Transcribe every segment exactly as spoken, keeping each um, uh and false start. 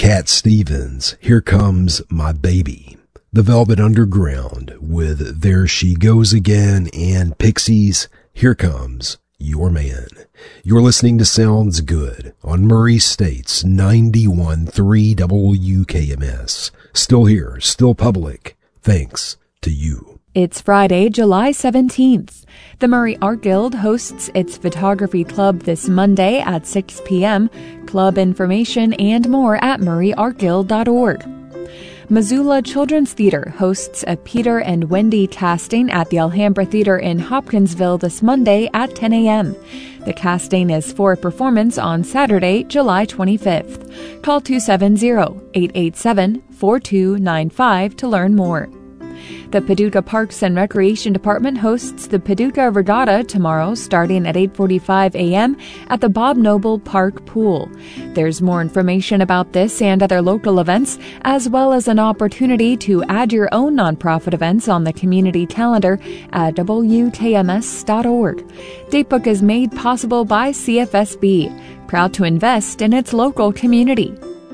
Cat Stevens, Here Comes My Baby. The Velvet Underground with There She Goes Again, and Pixies, Here Comes Your Man. You're listening to Sounds Good on Murray State's ninety-one point three W K M S. Still here, still public, thanks to you. It's Friday, July seventeenth. The Murray Art Guild hosts its photography club this Monday at six p.m. Club information and more at murray art guild dot org. Missoula Children's Theater hosts a Peter and Wendy casting at the Alhambra Theater in Hopkinsville this Monday at ten a.m. The casting is for performance on Saturday, July twenty-fifth. Call two seven zero, eight eight seven, four two nine five to learn more. The Paducah Parks and Recreation Department hosts the Paducah Regatta tomorrow starting at eight forty-five a.m. at the Bob Noble Park Pool. There's more information about this and other local events, as well as an opportunity to add your own nonprofit events on the community calendar at W K M S dot org. Datebook is made possible by C F S B, proud to invest in its local community.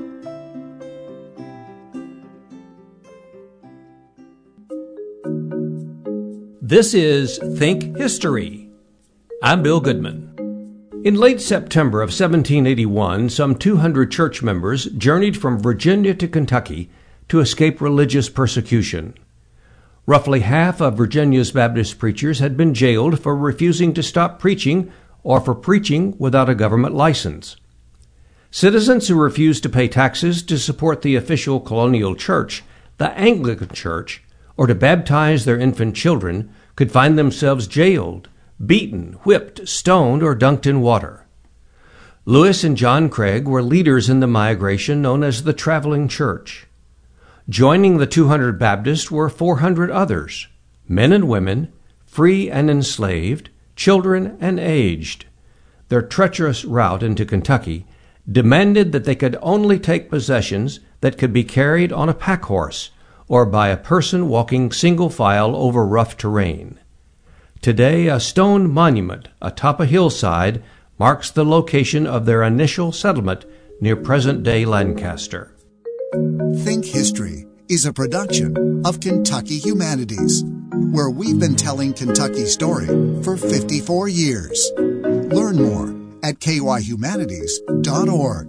This is Think History. I'm Bill Goodman. In late September of seventeen eighty-one, some two hundred church members journeyed from Virginia to Kentucky to escape religious persecution. Roughly half of Virginia's Baptist preachers had been jailed for refusing to stop preaching or for preaching without a government license. Citizens who refused to pay taxes to support the official colonial church, the Anglican Church, or to baptize their infant children, could find themselves jailed, beaten, whipped, stoned, or dunked in water. Lewis and John Craig were leaders in the migration known as the Traveling Church. Joining the two hundred Baptists were four hundred others, men and women, free and enslaved, children and aged. Their treacherous route into Kentucky demanded that they could only take possessions that could be carried on a pack horse, or by a person walking single file over rough terrain. Today, a stone monument atop a hillside marks the location of their initial settlement near present-day Lancaster. Think History is a production of Kentucky Humanities, where we've been telling Kentucky's story for fifty-four years. Learn more at k y humanities dot org.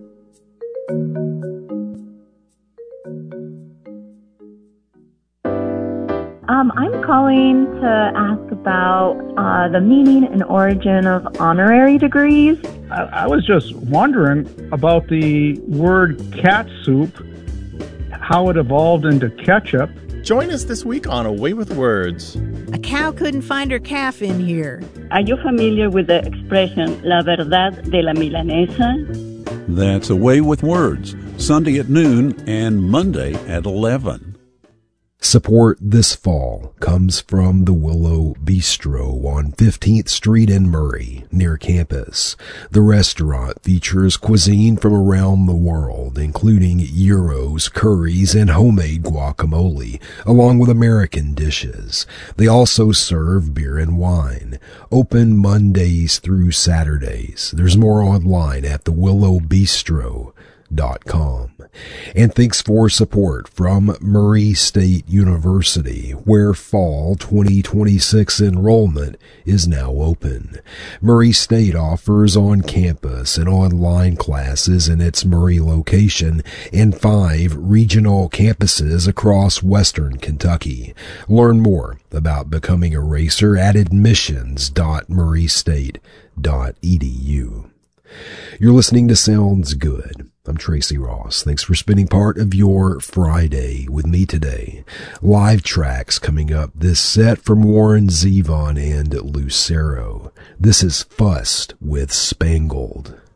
Um, I'm calling to ask about uh, the meaning and origin of honorary degrees. I, I was just wondering about the word cat soup, how it evolved into ketchup. Join us this week on Away with Words. A cow couldn't find her calf in here. Are you familiar with the expression La verdad de la milanesa? That's Away with Words, Sunday at noon and Monday at eleven. Support this fall comes from the Willow Bistro on fifteenth Street in Murray, near campus. The restaurant features cuisine from around the world, including gyros, curries, and homemade guacamole, along with American dishes. They also serve beer and wine. Open Mondays through Saturdays. There's more online at the willow bistro dot com. And thanks for support from Murray State University, where fall twenty twenty-six enrollment is now open. Murray State offers on-campus and online classes in its Murray location and five regional campuses across western Kentucky. Learn more about becoming a racer at admissions dot murray state dot e d u. You're listening to Sounds Good. I'm Tracy Ross. Thanks for spending part of your Friday with me today. Live tracks coming up this set from Warren Zevon and Lucero. This is Fussed with Spangled.